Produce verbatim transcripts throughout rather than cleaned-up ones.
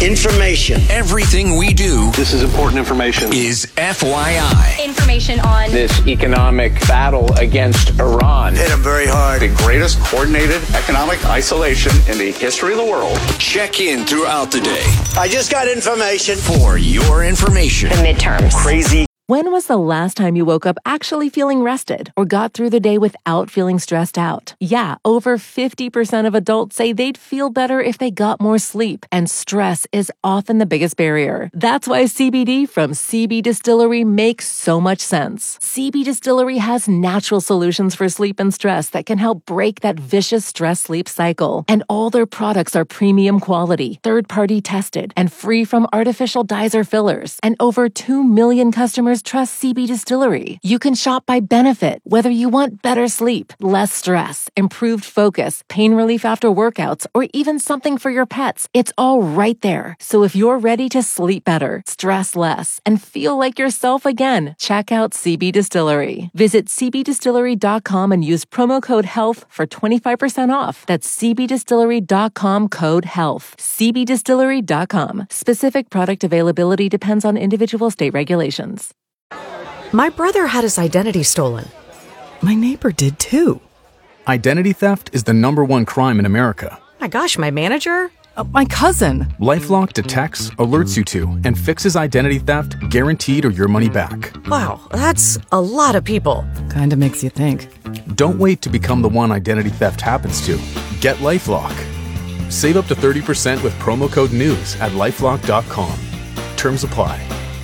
Information. Everything we do. This is important information. Is F Y I. Information on this economic battle against Iran. Hit them very hard. The greatest coordinated economic isolation in the history of the world. Check in throughout the day. I just got information. For your information. the midterms. Crazy. When was the last time you woke up actually feeling rested or got through the day without feeling stressed out? Yeah, over fifty percent of adults say they'd feel better if they got more sleep, and stress is often the biggest barrier. That's why C B D from C B Distillery makes so much sense. C B Distillery has natural solutions for sleep and stress that can help break that vicious stress-sleep cycle. And all their products are premium quality, third-party tested, and free from artificial dyes or fillers. And over two million customers trust C B Distillery. You can shop by benefit, whether you want better sleep, less stress, improved focus, pain relief after workouts, or even something for your pets. It's all right there. So if you're ready to sleep better, stress less, and feel like yourself again, check out C B Distillery. Visit c b distillery dot com and use promo code HEALTH for twenty-five percent off. That's c b distillery dot com code HEALTH. c b distillery dot com. Specific product availability depends on individual state regulations. My brother had his identity stolen. My neighbor did too. Identity theft is the number one crime in America. My gosh, my manager? Uh, my cousin. LifeLock detects, alerts you to, and fixes identity theft guaranteed or your money back. Wow, that's a lot of people. Kinda makes you think. Don't wait to become the one identity theft happens to. Get LifeLock. Save up to thirty percent with promo code NEWS at lifelock dot com. Terms apply.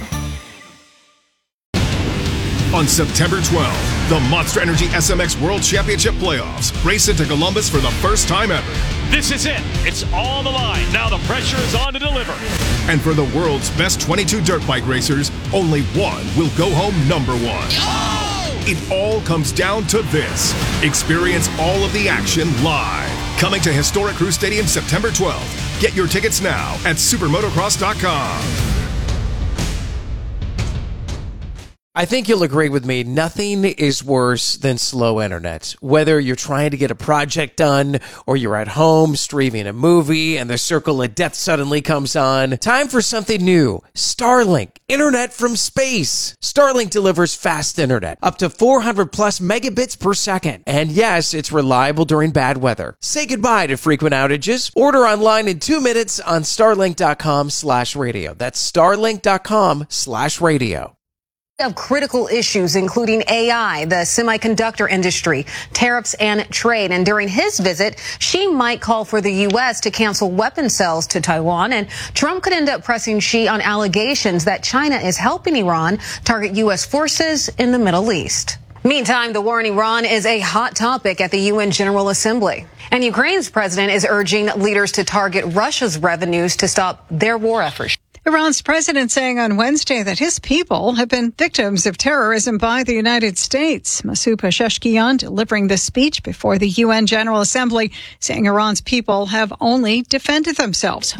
On September twelfth, the Monster Energy S M X World Championship Playoffs race into Columbus for the first time ever. This is it. It's all on the line. Now the pressure is on to deliver. And for the world's best twenty-two dirt bike racers, only one will go home number one. Oh! It all comes down to this. Experience all of the action live. Coming to historic Crew Stadium September twelfth. Get your tickets now at supermotocross dot com. I think you'll agree with me, nothing is worse than slow internet. Whether you're trying to get a project done or you're at home streaming a movie and the circle of death suddenly comes on, time for something new. Starlink, internet from space. Starlink delivers fast internet, up to four hundred plus megabits per second. And yes, it's reliable during bad weather. Say goodbye to frequent outages. Order online in two minutes on starlink dot com slash radio. That's starlink dot com slash radio. Of critical issues, including A I, the semiconductor industry, tariffs, and trade. And during his visit, Xi might call for the U S to cancel weapon sales to Taiwan. And Trump could end up pressing Xi on allegations that China is helping Iran target U S forces in the Middle East. Meantime, the war in Iran is a hot topic at the U N General Assembly. And Ukraine's president is urging leaders to target Russia's revenues to stop their war efforts. Iran's president saying on Wednesday that his people have been victims of terrorism by the United States. Masoud Pezeshkian delivering the speech before the U N General Assembly, saying Iran's people have only defended themselves.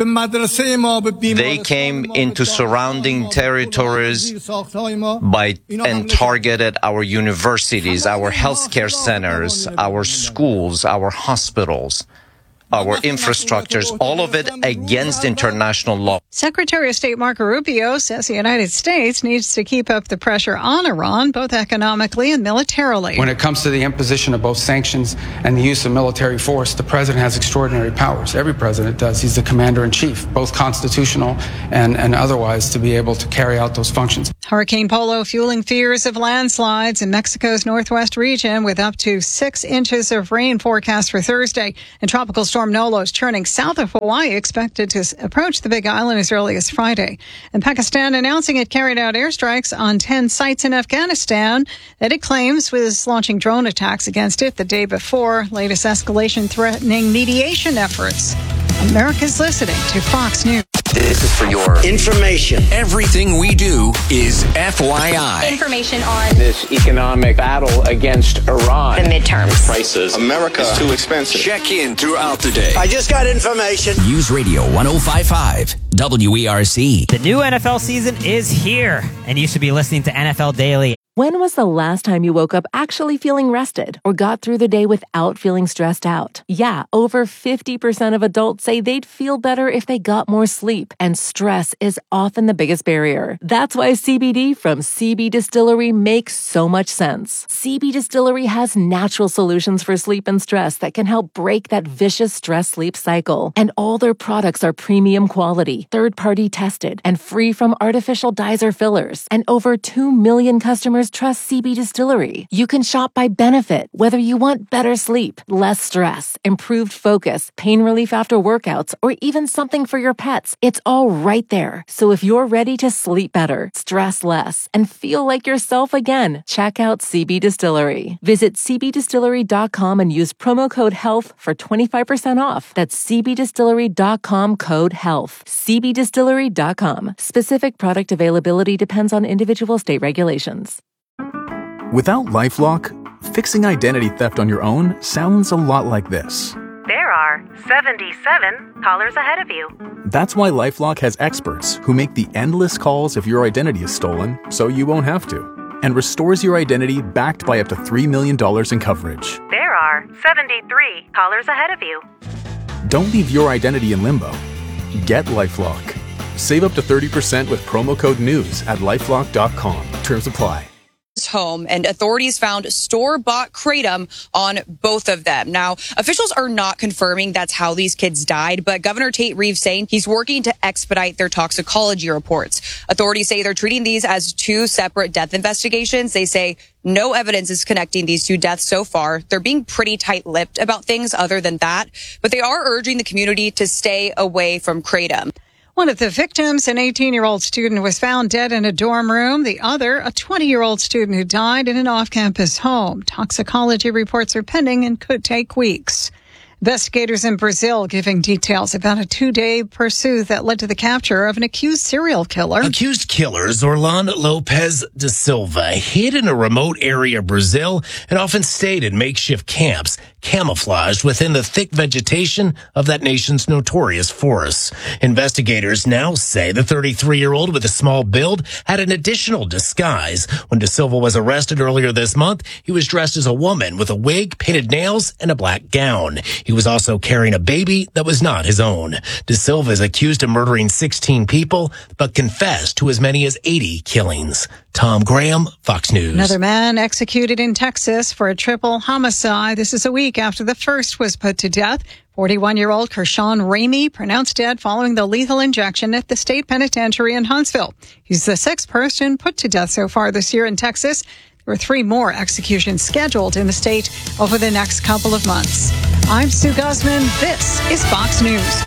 They came into surrounding territories by and targeted our universities, our healthcare centers, our schools, our hospitals, our infrastructures, all of it against international law. Secretary of State Marco Rubio says the United States needs to keep up the pressure on Iran, both economically and militarily. When it comes to the imposition of both sanctions and the use of military force, the president has extraordinary powers. Every president does. He's the commander-in-chief, both constitutional and, and otherwise, to be able to carry out those functions. Hurricane Polo fueling fears of landslides in Mexico's northwest region, with up to six inches of rain forecast for Thursday. And Tropical Storm Nolo is churning south of Hawaii, expected to approach the Big Island as early as Friday. And Pakistan announcing it carried out airstrikes on ten sites in Afghanistan that it claims was launching drone attacks against it the day before. Latest escalation threatening mediation efforts. America's listening to Fox News. This is for your information. Everything we do is F Y I. Information on this economic battle against Iran. the midterms. Prices. America is too expensive. Check in throughout the day. I just got information. News Radio one oh five point five, W E R C. The new N F L season is here, and you should be listening to N F L Daily. When was the last time you woke up actually feeling rested or got through the day without feeling stressed out? Yeah, over fifty percent of adults say they'd feel better if they got more sleep, and stress is often the biggest barrier. That's why C B D from C B Distillery makes so much sense. C B Distillery has natural solutions for sleep and stress that can help break that vicious stress-sleep cycle. And all their products are premium quality, third-party tested, and free from artificial dyes or fillers. And over two million customers trust C B Distillery. You can shop by benefit, whether you want better sleep, less stress, improved focus, pain relief after workouts, or even something for your pets. It's all right there. So if you're ready to sleep better, stress less, and feel like yourself again, check out C B Distillery. Visit c b distillery dot com and use promo code HEALTH for twenty-five percent off. That's c b distillery dot com code HEALTH. c b distillery dot com. Specific product availability depends on individual state regulations. Without LifeLock, fixing identity theft on your own sounds a lot like this. There are seventy-seven callers ahead of you. That's why LifeLock has experts who make the endless calls if your identity is stolen so you won't have to, and restores your identity backed by up to three million dollars in coverage. There are seventy-three callers ahead of you. Don't leave your identity in limbo. Get LifeLock. Save up to thirty percent with promo code NEWS at lifelock dot com. Terms apply. Home, and authorities found store-bought kratom on both of them. Now, officials are not confirming that's how these kids died, but Governor Tate Reeves saying he's working to expedite their toxicology reports. Authorities say they're treating these as two separate death investigations. They say no evidence is connecting these two deaths so far. They're being pretty tight-lipped about things other than that, but they are urging the community to stay away from kratom. One of the victims, an eighteen-year-old student, was found dead in a dorm room. The other, a twenty-year-old student who died in an off-campus home. Toxicology reports are pending and could take weeks. Investigators in Brazil giving details about a two-day pursuit that led to the capture of an accused serial killer. Accused killers Orlando Lopez da Silva hid in a remote area of Brazil and often stayed in makeshift camps, camouflaged within the thick vegetation of that nation's notorious forests. Investigators now say the thirty-three-year-old with a small build had an additional disguise. When da Silva was arrested earlier this month, he was dressed as a woman with a wig, painted nails, and a black gown. He was also carrying a baby that was not his own. Da Silva is accused of murdering sixteen people, but confessed to as many as eighty killings. Tom Graham, Fox News. Another man executed in Texas for a triple homicide. This is a week after the first was put to death. forty-one-year-old Kershawn Ramey pronounced dead following the lethal injection at the state penitentiary in Huntsville. He's the sixth person put to death so far this year in Texas. There are three more executions scheduled in the state over the next couple of months. I'm Sue Guzman. This is Fox News.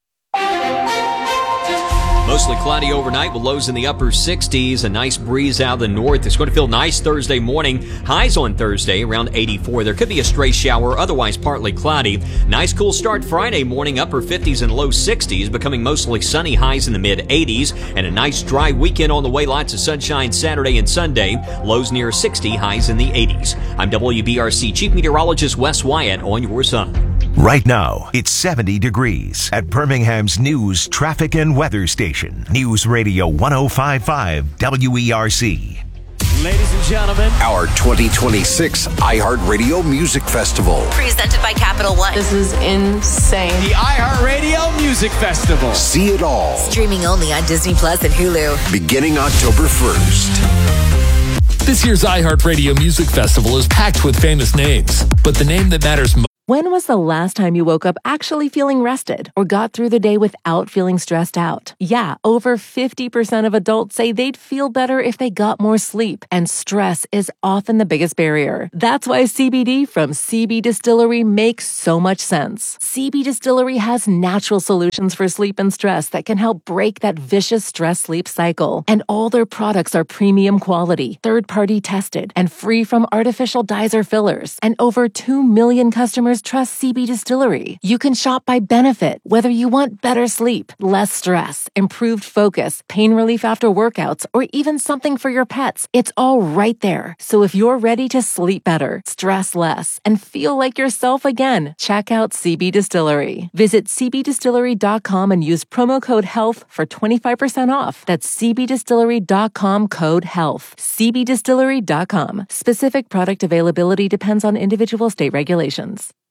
Mostly cloudy overnight with lows in the upper sixties. A nice breeze out of the north. It's going to feel nice Thursday morning. Highs on Thursday around eighty-four. There could be a stray shower, otherwise partly cloudy. Nice cool start Friday morning, upper fifties and low sixties, becoming mostly sunny, highs in the mid eighties. And a nice dry weekend on the way. Lots of sunshine Saturday and Sunday. Lows near sixty, highs in the eighties. I'm W B R C Chief Meteorologist Wes Wyatt on your side. Right now, it's seventy degrees at Birmingham's news, traffic, and weather station. News Radio one oh five point five W E R C. Ladies and gentlemen, our twenty twenty-six iHeartRadio Music Festival. Presented by Capital One. This is insane. The iHeartRadio Music Festival. See it all. Streaming only on Disney Plus and Hulu. Beginning October first. This year's iHeartRadio Music Festival is packed with famous names, but the name that matters most. When was the last time you woke up actually feeling rested or got through the day without feeling stressed out? Yeah, over fifty percent of adults say they'd feel better if they got more sleep, and stress is often the biggest barrier. That's why C B D from C B Distillery makes so much sense. C B Distillery has natural solutions for sleep and stress that can help break that vicious stress-sleep cycle. And all their products are premium quality, third-party tested, and free from artificial dyes or fillers. And over two million customers customers trust C B Distillery. You can shop by benefit, whether you want better sleep, less stress, improved focus, pain relief after workouts, or even something for your pets. It's all right there. So if you're ready to sleep better, stress less, and feel like yourself again, check out C B Distillery. Visit c b distillery dot com and use promo code HEALTH for twenty-five percent off. That's c b distillery dot com code HEALTH. c b distillery dot com. Specific product availability depends on individual state regulations.